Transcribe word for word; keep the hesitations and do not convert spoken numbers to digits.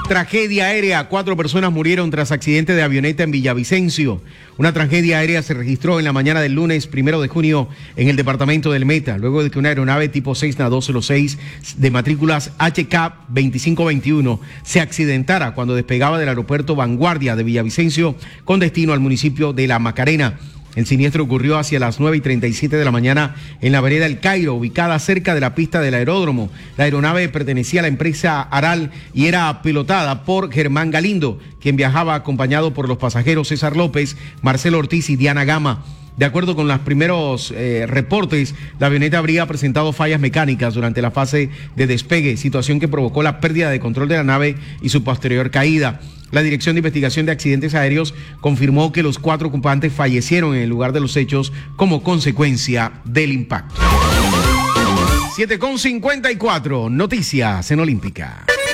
Tragedia aérea. Cuatro personas murieron tras accidente de avioneta en Villavicencio. Una tragedia aérea se registró en la mañana del lunes primero de junio en el departamento del Meta, luego de que una aeronave tipo Cessna doscientos seis de matrículas H K veinticinco veintiuno se accidentara cuando despegaba del aeropuerto Vanguardia de Villavicencio con destino al municipio de La Macarena. El siniestro ocurrió hacia las nueve y treinta y siete de la mañana en la vereda El Cairo, ubicada cerca de la pista del aeródromo. La aeronave pertenecía a la empresa Aral y era pilotada por Germán Galindo, quien viajaba acompañado por los pasajeros César López, Marcelo Ortiz y Diana Gama. De acuerdo con los primeros eh, reportes, la avioneta habría presentado fallas mecánicas durante la fase de despegue, situación que provocó la pérdida de control de la nave y su posterior caída. La Dirección de Investigación de Accidentes Aéreos confirmó que los cuatro ocupantes fallecieron en el lugar de los hechos como consecuencia del impacto. siete con cincuenta y cuatro, noticias en Olímpica.